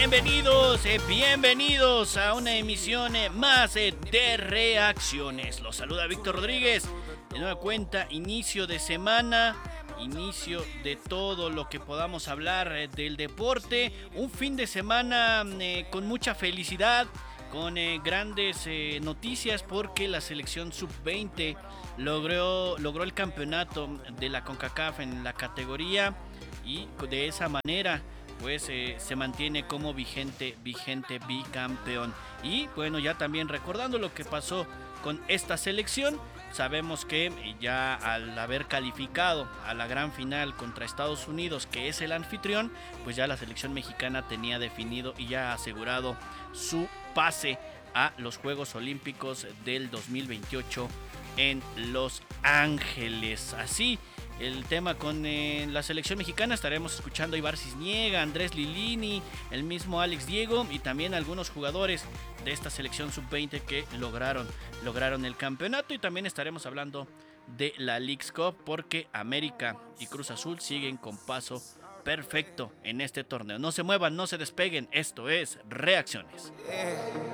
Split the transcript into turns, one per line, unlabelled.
Bienvenidos a una emisión más de Reacciones. Los saluda Víctor Rodríguez. De nueva cuenta, inicio de semana, inicio de todo lo que podamos hablar del deporte. Un fin de semana con mucha felicidad, con grandes noticias porque la selección sub-20 logró el campeonato de la CONCACAF en la categoría y de esa manera pues se mantiene como vigente bicampeón. Y bueno, ya también recordando lo que pasó con esta selección, sabemos que ya al haber calificado a la gran final contra Estados Unidos, que es el anfitrión, pues ya la selección mexicana tenía definido y ya asegurado su pase a los Juegos Olímpicos del 2028 en Los Ángeles. Así el tema con la selección mexicana, estaremos escuchando a Ibar Cisniega, Andrés Lilini, el mismo Alex Diego y también algunos jugadores de esta selección sub-20 que lograron el campeonato. Y también estaremos hablando de la Leagues Cup porque América y Cruz Azul siguen con paso perfecto en este torneo. No se muevan, no se despeguen, esto es Reacciones.